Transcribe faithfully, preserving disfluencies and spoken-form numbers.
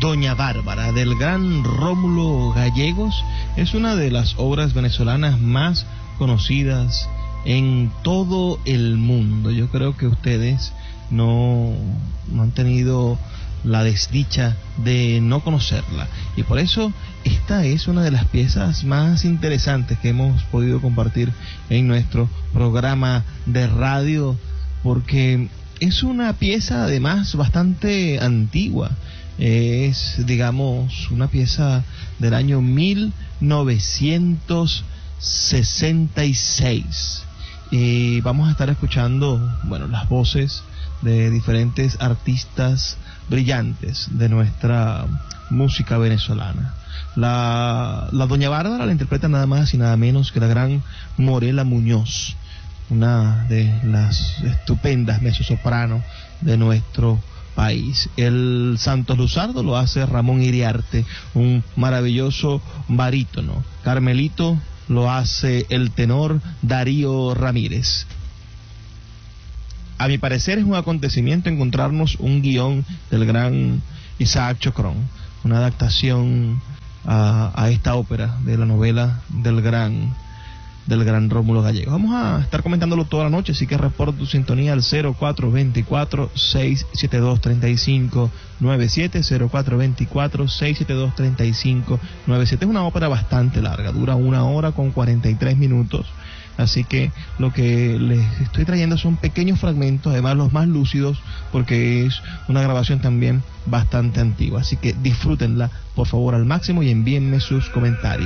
Doña Bárbara, del gran Rómulo Gallegos, es una de las obras venezolanas más conocidas en todo el mundo. Yo creo que ustedes no, no han tenido la desdicha de no conocerla, y por eso esta es una de las piezas más interesantes que hemos podido compartir en nuestro programa de radio, porque es una pieza además bastante antigua. Es, digamos, una pieza del año mil novecientos sesenta y seis, y vamos a estar escuchando, bueno, las voces de diferentes artistas brillantes de nuestra música venezolana. La, la Doña Bárbara la interpreta nada más y nada menos que la gran Morela Muñoz, una de las estupendas mezzosoprano de nuestro país. El Santos Luzardo lo hace Ramón Iriarte, un maravilloso barítono. Carmelito lo hace el tenor Darío Ramírez. A mi parecer es un acontecimiento encontrarnos un guión del gran Isaac Chocrón, una adaptación a, a esta ópera de la novela del gran del gran Rómulo Gallegos. Vamos a estar comentándolo toda la noche, así que reporta tu sintonía al cero cuatro dos cuatro, seis siete dos, tres cinco nueve siete, cero cuatro dos cuatro, seis siete dos, tres cinco nueve siete. Es una ópera bastante larga, dura una hora con cuarenta y tres minutos, así que lo que les estoy trayendo son pequeños fragmentos, además los más lúcidos, porque es una grabación también bastante antigua, así que disfrútenla por favor al máximo y envíenme sus comentarios.